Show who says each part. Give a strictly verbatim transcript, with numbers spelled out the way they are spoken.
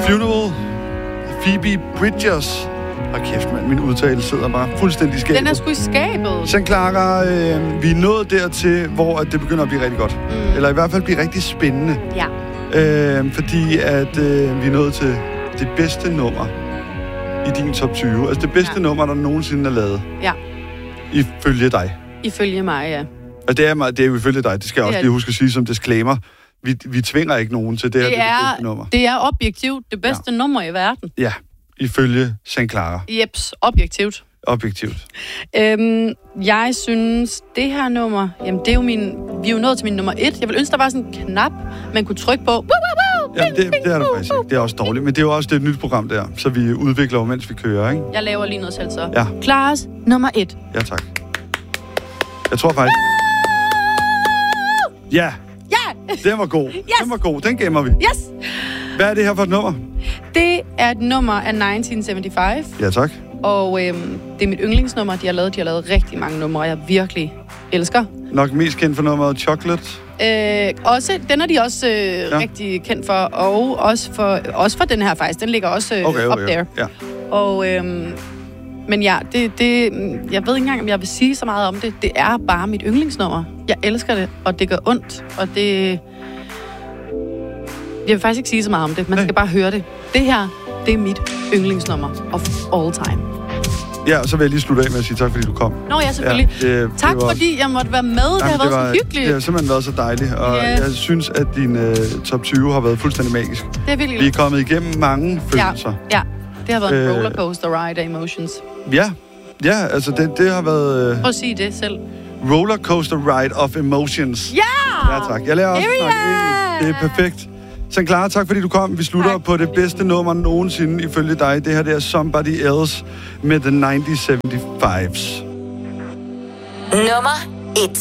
Speaker 1: Funeral, Phoebe Bridgers. Og kæft, mand, min udtale sidder bare fuldstændig i skabet.
Speaker 2: Den er sgu i skabet.
Speaker 1: St. Clara, øh, vi er nået dertil, hvor at det begynder at blive rigtig godt. Mm. Eller i hvert fald blive rigtig spændende.
Speaker 2: Ja.
Speaker 1: Øh, fordi at øh, vi er nået til det bedste nummer i din top tyve. Altså det bedste ja. nummer, der nogensinde er lavet.
Speaker 2: Ja.
Speaker 1: Ifølge dig.
Speaker 2: Ifølge mig, ja.
Speaker 1: Og det er, det er jo ifølge dig. Det skal jeg også lige huske at sige som disclaimer. Vi, vi tvinger ikke nogen til det, det her. Det er det bedste nummer.
Speaker 2: Det er objektivt det bedste ja. nummer i verden.
Speaker 1: Ja, ifølge St. Clara.
Speaker 2: Jeps, objektivt.
Speaker 1: Objektivt.
Speaker 2: Øhm, jeg synes, det her nummer, jamen det er jo min, vi er jo nået til min nummer et. Jeg vil ønske, der var sådan en knap, man kunne trykke på. Woo, woo, woo,
Speaker 1: jamen, det, det er der faktisk ikke. Det er også dårligt, men det er jo også det et nyt program der, så vi udvikler jo, mens vi kører, ikke?
Speaker 2: Jeg laver lige noget selv så.
Speaker 1: Ja.
Speaker 2: Klares nummer et.
Speaker 1: Ja, tak. Jeg tror faktisk... Ja!
Speaker 2: Ja!
Speaker 1: Den var god.
Speaker 2: Yes.
Speaker 1: Den var god. Den gemmer vi.
Speaker 2: Yes!
Speaker 1: Hvad er det her for et nummer?
Speaker 2: Det er et nummer af nitten syvoghalvfems.
Speaker 1: Ja, tak.
Speaker 2: Og øhm, det er mit yndlingsnummer, de har lavet. De har lavet rigtig mange numre, jeg virkelig elsker.
Speaker 1: Nok mest kendt for nummeret Chocolate.
Speaker 2: Øh, også, den er de også øh, ja. rigtig kendt for, og også for, også for den her faktisk. Den ligger også øh,
Speaker 1: okay, okay,
Speaker 2: up there.
Speaker 1: Ja.
Speaker 2: Og, øhm, men ja, det, det, jeg ved ikke engang, om jeg vil sige så meget om det. Det er bare mit yndlingsnummer. Jeg elsker det, og det gør ondt, og det... Jeg vil faktisk ikke sige så meget om det. Man skal bare høre det. Det her, det er mit yndlingsnummer of all time.
Speaker 1: Ja, og så vil jeg lige slutte af med at sige tak, fordi du kom.
Speaker 2: Nå ja, selvfølgelig. Ja, det, tak, det var... fordi jeg måtte være med. Jamen, det har været det var, så hyggeligt.
Speaker 1: Det har simpelthen været så dejligt. Og yeah. jeg synes, at din uh, top tyve har været fuldstændig magisk.
Speaker 2: Det er virkelig.
Speaker 1: Vi er kommet igennem mange følelser.
Speaker 2: Ja, ja. Det har været en rollercoaster ride af emotions.
Speaker 1: Ja, ja, altså det, det har været... Uh...
Speaker 2: Prøv at sige det selv.
Speaker 1: Rollercoaster ride of emotions.
Speaker 2: Ja!
Speaker 1: Ja, tak. Jeg lærer også snakke engelsk. Det er perfekt. Sankt Clara, tak fordi du kom. Vi slutter tak. På det bedste nummer nogensinde ifølge dig. Det her det er Somebody Else med The nitten syvoghalvfems.
Speaker 3: Nummer et.